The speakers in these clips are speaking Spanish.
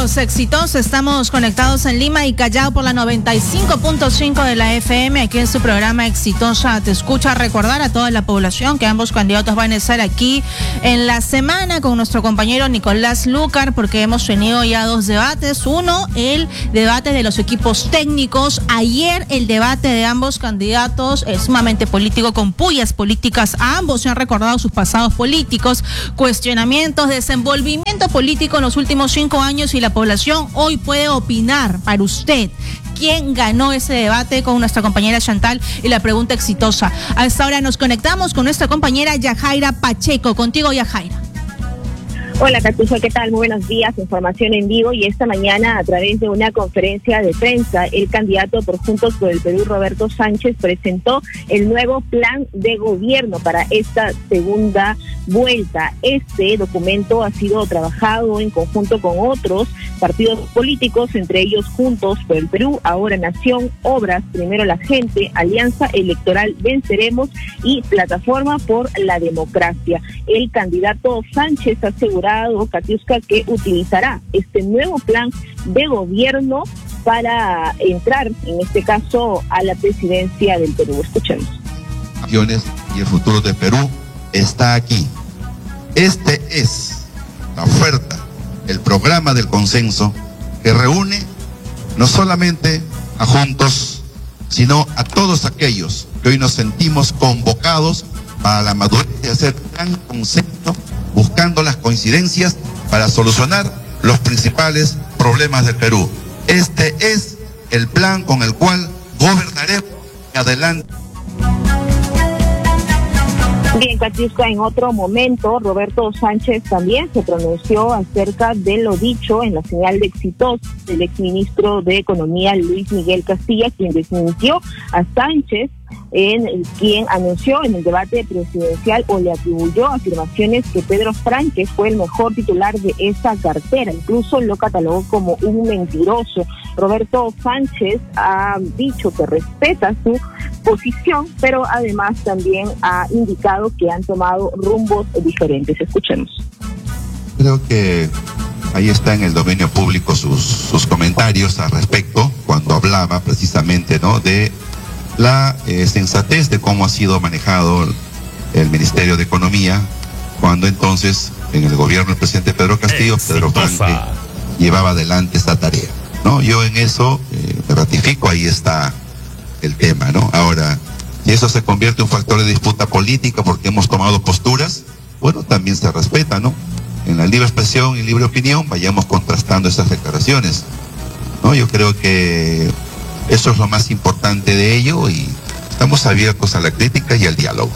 Bienvenidos, Exitosa. Estamos conectados en Lima y Callao por la 95.5 de la FM. Aquí en su programa Exitosa Te Escucha. Recordar a toda la población que ambos candidatos van a estar aquí en la semana con nuestro compañero Nicolás Lucar, porque hemos tenido ya dos debates. Uno, el debate de los equipos técnicos. Ayer el debate de ambos candidatos es sumamente político, con pullas políticas. A ambos se han recordado sus pasados políticos, cuestionamientos, desenvolvimiento político en los últimos 5 años, y la población hoy puede opinar para usted quién ganó ese debate con nuestra compañera Chantal y la pregunta exitosa. A esta hora nos conectamos con nuestra compañera Yajaira Pacheco. Contigo, Yajaira. Hola, Catuja, ¿qué tal? Muy buenos días, información en vivo. Y esta mañana, a través de una conferencia de prensa, el candidato por Juntos por el Perú, Roberto Sánchez, presentó el nuevo plan de gobierno para esta segunda vuelta. Este documento ha sido trabajado en conjunto con otros partidos políticos, entre ellos Juntos por el Perú, Ahora Nación, Obras, Primero la Gente, Alianza Electoral Venceremos y Plataforma por la Democracia. El candidato Sánchez aseguró, Katiuska, que utilizará este nuevo plan de gobierno para entrar, en este caso, a la presidencia del Perú. Escuchemos. Y el futuro de Perú está aquí. Este es la oferta, el programa del consenso que reúne no solamente a Juntos, sino a todos aquellos que hoy nos sentimos convocados para la madurez de hacer un gran consenso, buscando las coincidencias para solucionar los principales problemas del Perú. Este es el plan con el cual gobernaremos adelante. Bien, Katiuska, en otro momento, Roberto Sánchez también se pronunció acerca de lo dicho en la señal de Exitosa del exministro de Economía, Luis Miguel Castilla, quien desmintió a Sánchez, quien anunció en el debate presidencial o le atribuyó afirmaciones que Pedro Franque fue el mejor titular de esa cartera. Incluso lo catalogó como un mentiroso. Roberto Sánchez ha dicho que respeta su posición, pero además también ha indicado que han tomado rumbos diferentes. Escuchemos. Creo que ahí está en el dominio público sus comentarios al respecto, cuando hablaba precisamente, ¿no?, de la sensatez de cómo ha sido manejado el Ministerio de Economía, cuando entonces en el gobierno del presidente Pedro Castillo, Pedro Franque llevaba adelante esta tarea, ¿no? Yo en eso me ratifico, ahí está el tema, ¿no? Ahora, si eso se convierte en un factor de disputa política porque hemos tomado posturas, bueno, también se respeta, ¿no? En la libre expresión y libre opinión vayamos contrastando esas declaraciones, ¿no? Yo creo que eso es lo más importante de ello y estamos abiertos a la crítica y al diálogo.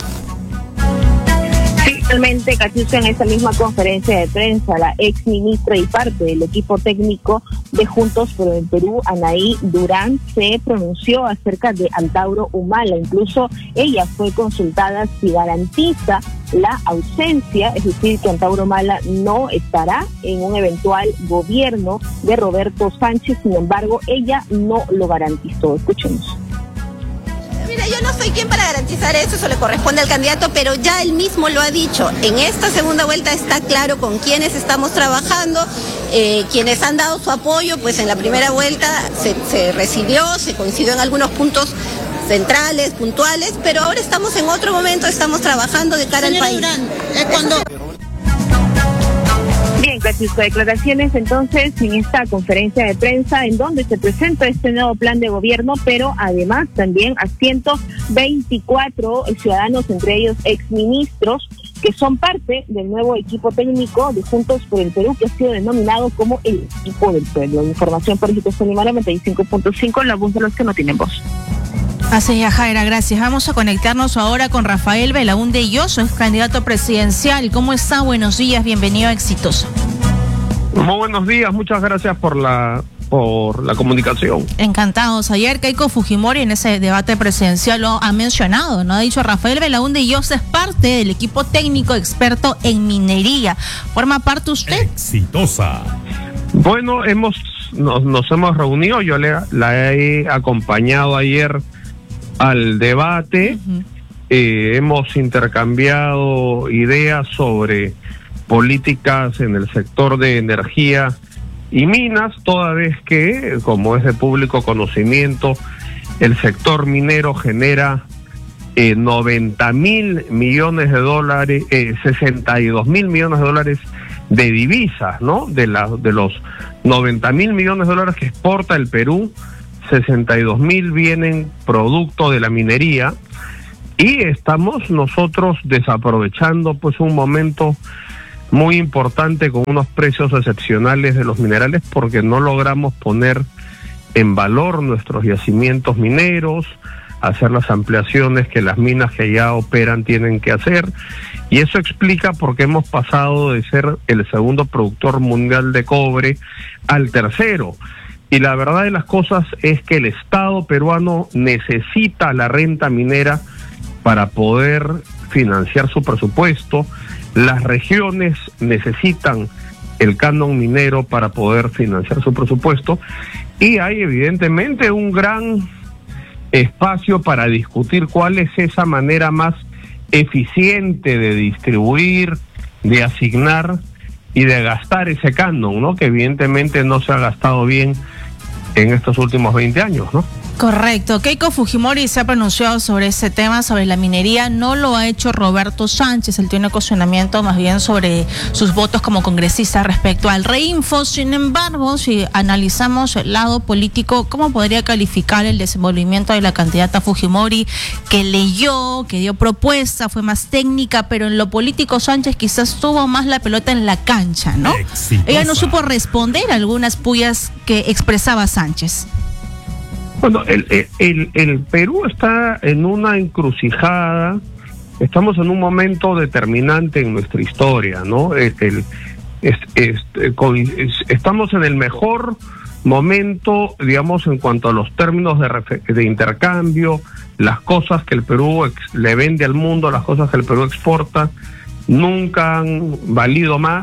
Finalmente, Katiuska, en esta misma conferencia de prensa, la ex ministra y parte del equipo técnico de Juntos por el Perú, Anaí Durán, se pronunció acerca de Antauro Humala. Incluso ella fue consultada si garantiza la ausencia, es decir, que Antauro Humala no estará en un eventual gobierno de Roberto Sánchez. Sin embargo, ella no lo garantizó. Escuchemos. Mira, yo no soy quien para garantizar eso le corresponde al candidato, pero ya él mismo lo ha dicho. En esta segunda vuelta está claro con quiénes estamos trabajando, quienes han dado su apoyo, pues en la primera vuelta se recibió, se coincidió en algunos puntos centrales, puntuales, pero ahora estamos en otro momento, estamos trabajando de cara al país. Durán, Bien, Katiuska, declaraciones entonces en esta conferencia de prensa en donde se presenta este nuevo plan de gobierno, pero además también a 124 ciudadanos, entre ellos exministros, que son parte del nuevo equipo técnico de Juntos por el Perú, que ha sido denominado como el equipo del pueblo. Información por Exitosa Lima 95.5, la voz de los que no tienen voz. Así es, Jaira, gracias. Vamos a conectarnos ahora con Rafael Belaúnde Lloso, es candidato presidencial. ¿Cómo está? Buenos días, bienvenido a Exitosa. Muy buenos días, muchas gracias por la comunicación. Encantados. Ayer Keiko Fujimori en ese debate presidencial lo ha mencionado, ¿no? Ha dicho Rafael Belaúnde Lloso es parte del equipo técnico experto en minería. ¿Forma parte usted? Exitosa. Bueno, nos hemos reunido, yo la he acompañado ayer al debate, hemos intercambiado ideas sobre políticas en el sector de energía y minas, toda vez que, como es de público conocimiento, el sector minero genera 90.000 millones de dólares, 62.000 millones de dólares de divisas, ¿no? De los 90.000 millones de dólares que exporta el Perú, 62.000 vienen producto de la minería, y estamos nosotros desaprovechando pues un momento muy importante con unos precios excepcionales de los minerales, porque no logramos poner en valor nuestros yacimientos mineros, hacer las ampliaciones que las minas que ya operan tienen que hacer, y eso explica por qué hemos pasado de ser el segundo productor mundial de cobre al tercero. Y la verdad de las cosas es que el Estado peruano necesita la renta minera para poder financiar su presupuesto, las regiones necesitan el canon minero para poder financiar su presupuesto, y hay evidentemente un gran espacio para discutir cuál es esa manera más eficiente de distribuir, de asignar y de gastar ese canon, ¿no? Que evidentemente no se ha gastado bien en estos últimos 20 años, ¿no? Correcto. Keiko Fujimori se ha pronunciado sobre ese tema, sobre la minería. No lo ha hecho Roberto Sánchez. Él tiene cuestionamiento más bien sobre sus votos como congresista respecto al reinfo. Sin embargo, si analizamos el lado político, ¿cómo podría calificar el desenvolvimiento de la candidata Fujimori, que leyó, que dio propuesta, fue más técnica, pero en lo político Sánchez quizás tuvo más la pelota en la cancha, ¿no? Exitosa. Ella no supo responder a algunas pullas que expresaba Sánchez. Bueno, el Perú está en una encrucijada, estamos en un momento determinante en nuestra historia, ¿no? Estamos en el mejor momento, digamos, en cuanto a los términos de intercambio, las cosas que el Perú le vende al mundo, las cosas que el Perú exporta, nunca han valido más.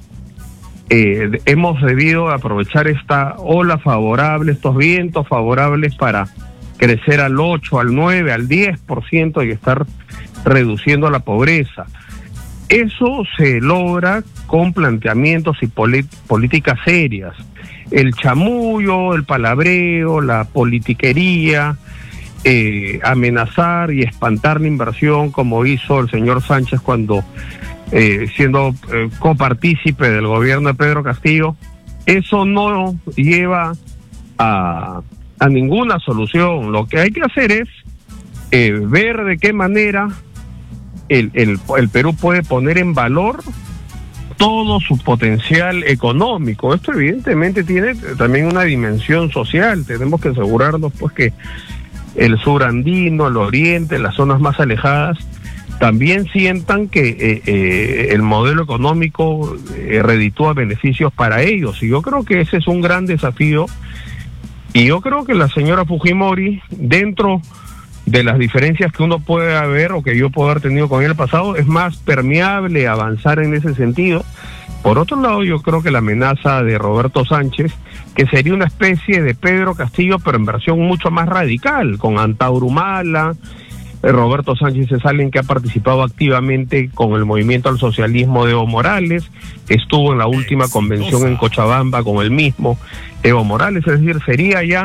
Hemos debido aprovechar esta ola favorable, estos vientos favorables para crecer al 8, al 9, al 10% y estar reduciendo la pobreza. Eso se logra con planteamientos y políticas serias. El chamullo, el palabreo, la politiquería, amenazar y espantar la inversión, como hizo el señor Sánchez cuando siendo copartícipe del gobierno de Pedro Castillo, eso no lleva a ninguna solución. Lo que hay que hacer es ver de qué manera el Perú puede poner en valor todo su potencial económico. Esto evidentemente tiene también una dimensión social. Tenemos que asegurarnos pues que el sur andino, el oriente, las zonas más alejadas, también sientan que el modelo económico reditúa beneficios para ellos. Y yo creo que ese es un gran desafío. Y yo creo que la señora Fujimori, dentro de las diferencias que uno puede haber o que yo puedo haber tenido con ella en el pasado, es más permeable avanzar en ese sentido. Por otro lado, yo creo que la amenaza de Roberto Sánchez, que sería una especie de Pedro Castillo, pero en versión mucho más radical, con Antauro Humala. Roberto Sánchez es alguien que ha participado activamente con el movimiento al socialismo de Evo Morales, estuvo en la última convención en Cochabamba con el mismo Evo Morales, es decir, sería ya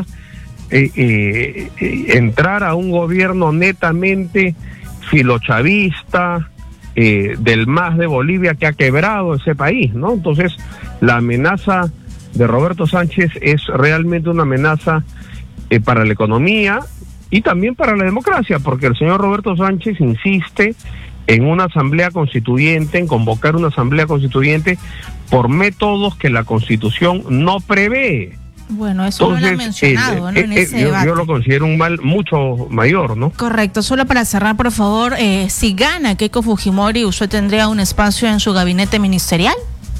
entrar a un gobierno netamente filochavista, del MAS de Bolivia, que ha quebrado ese país, ¿no? Entonces, la amenaza de Roberto Sánchez es realmente una amenaza para la economía y también para la democracia, porque el señor Roberto Sánchez insiste en una asamblea constituyente, en convocar una asamblea constituyente por métodos que la Constitución no prevé. Bueno, eso no lo han mencionado, ¿no? En ese debate. Yo lo considero un mal mucho mayor, ¿no? Correcto. Solo para cerrar, por favor, si gana Keiko Fujimori, ¿usted tendría un espacio en su gabinete ministerial?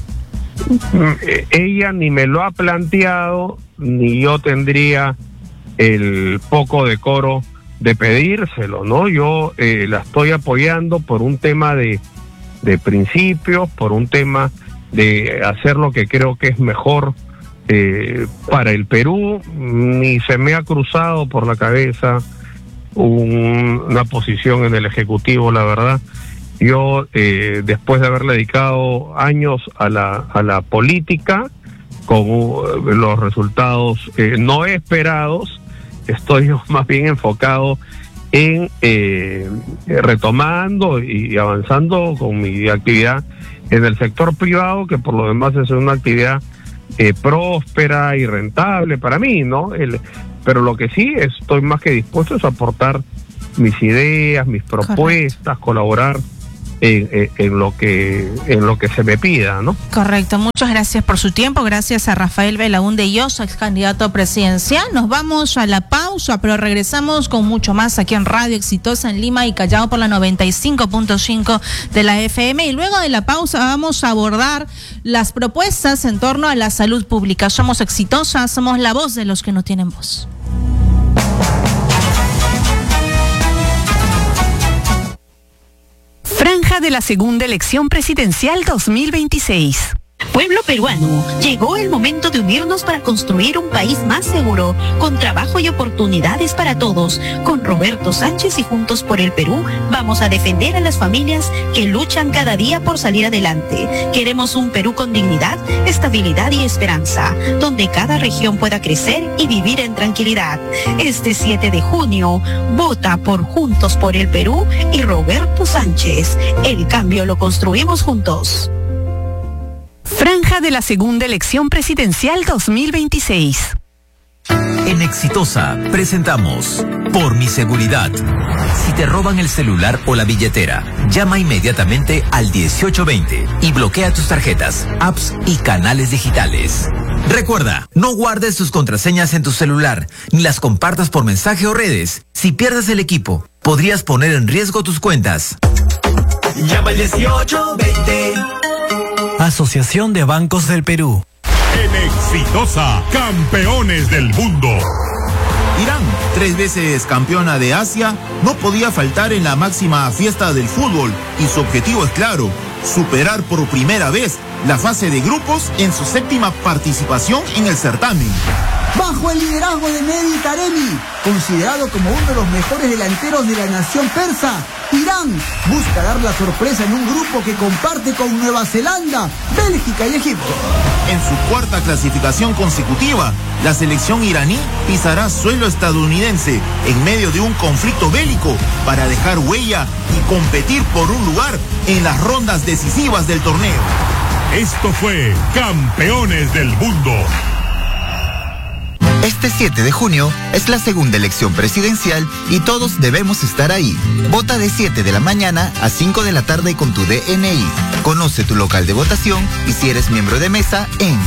Ella ni me lo ha planteado, ni yo tendría el poco decoro de pedírselo, ¿no? Yo la estoy apoyando por un tema de principios, por un tema de hacer lo que creo que es mejor para el Perú. Ni se me ha cruzado por la cabeza una posición en el Ejecutivo, la verdad. Yo, después de haber dedicado años a la política, los resultados no esperados. Estoy más bien enfocado en retomando y avanzando con mi actividad en el sector privado, que por lo demás es una actividad próspera y rentable para mí, ¿no? Pero lo que sí estoy más que dispuesto es a aportar mis ideas, mis propuestas, colaborar en lo que se me pida, ¿no? Correcto, muchas gracias por su tiempo, gracias a Rafael Belaúnde Llosa, ex candidato presidencial. Nos vamos a la pausa, pero regresamos con mucho más aquí en Radio Exitosa en Lima y Callao por la 95.5 de la FM, y luego de la pausa vamos a abordar las propuestas en torno a la salud pública. Somos Exitosa, somos la voz de los que no tienen voz. Franja de la segunda elección presidencial 2026. Pueblo peruano, llegó el momento de unirnos para construir un país más seguro, con trabajo y oportunidades para todos. Con Roberto Sánchez y Juntos por el Perú, vamos a defender a las familias que luchan cada día por salir adelante. Queremos un Perú con dignidad, estabilidad y esperanza, donde cada región pueda crecer y vivir en tranquilidad. Este 7 de junio, vota por Juntos por el Perú y Roberto Sánchez. El cambio lo construimos juntos. Franja de la segunda elección presidencial 2026. En Exitosa presentamos Por mi seguridad. Si te roban el celular o la billetera, llama inmediatamente al 1820 y bloquea tus tarjetas, apps y canales digitales. Recuerda, no guardes tus contraseñas en tu celular, ni las compartas por mensaje o redes. Si pierdes el equipo, podrías poner en riesgo tus cuentas. Llama al 1820. Asociación de Bancos del Perú. En Exitosa, campeones del mundo. Irán, 3 veces campeona de Asia, no podía faltar en la máxima fiesta del fútbol, y su objetivo es claro: superar por primera vez la fase de grupos en su 7ª participación en el certamen. Bajo el liderazgo de Mehdi Taremi, considerado como uno de los mejores delanteros de la nación persa, Irán busca dar la sorpresa en un grupo que comparte con Nueva Zelanda, Bélgica y Egipto. En su 4ª clasificación consecutiva, la selección iraní pisará suelo estadounidense en medio de un conflicto bélico para dejar huella y competir por un lugar en las rondas decisivas del torneo. Esto fue Campeones del Mundo. Este 7 de junio es la segunda elección presidencial y todos debemos estar ahí. Vota de 7 de la mañana a 5 de la tarde con tu DNI. Conoce tu local de votación y si eres miembro de mesa en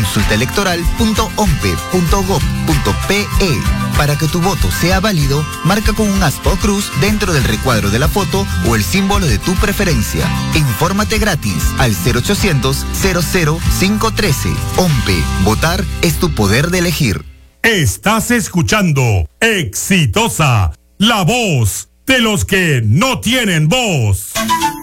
consultaelectoral.ompe.gov.pe. Para que tu voto sea válido, marca con un aspa o cruz dentro del recuadro de la foto o el símbolo de tu preferencia. Infórmate gratis al 0800 00 513. OMPE. Votar es tu poder de elegir. Estás escuchando Exitosa, la voz de los que no tienen voz.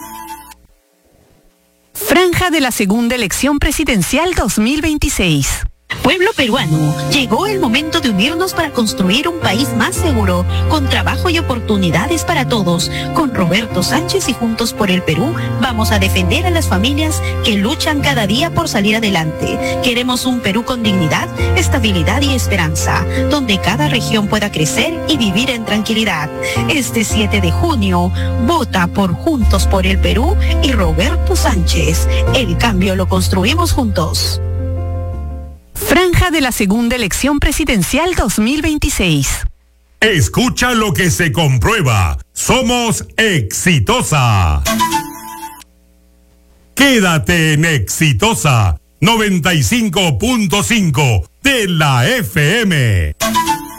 Franja de la segunda elección presidencial 2026. Pueblo peruano, llegó el momento de unirnos para construir un país más seguro, con trabajo y oportunidades para todos. Con Roberto Sánchez y Juntos por el Perú, vamos a defender a las familias que luchan cada día por salir adelante. Queremos un Perú con dignidad, estabilidad y esperanza, donde cada región pueda crecer y vivir en tranquilidad. Este 7 de junio, vota por Juntos por el Perú y Roberto Sánchez. El cambio lo construimos juntos. Franja de la segunda elección presidencial 2026. Escucha lo que se comprueba. Somos Exitosa. Quédate en Exitosa 95.5 de la FM.